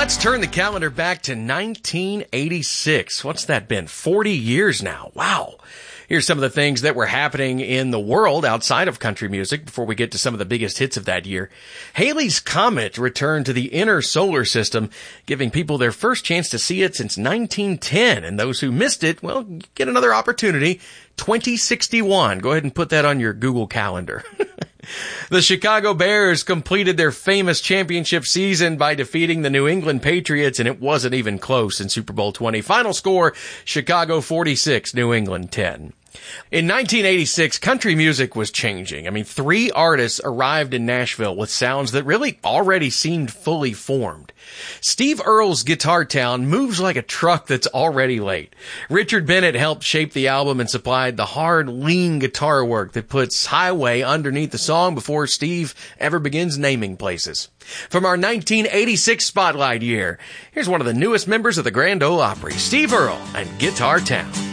Let's turn the calendar back to 1986. What's that been? 40 years now. Wow. Here's some of the things that were happening in the world outside of country music before we get to some of the biggest hits of that year. Halley's Comet returned to the inner solar system, giving people their first chance to see it since 1910. And those who missed it, well, get another opportunity. 2061. Go ahead and put that on your Google Calendar. The Chicago Bears completed their famous championship season by defeating the New England Patriots, and it wasn't even close in Super Bowl 20. Final score, Chicago 46, New England 10. In 1986, country music was changing. 3 artists arrived in Nashville with sounds that really already seemed fully formed. Steve Earle's Guitar Town moves like a truck that's already late. Richard Bennett helped shape the album and supplied the hard, lean guitar work that puts Highway underneath the song before Steve ever begins naming places. From our 1986 Spotlight year, here's one of the newest members of the Grand Ole Opry, Steve Earle and Guitar Town.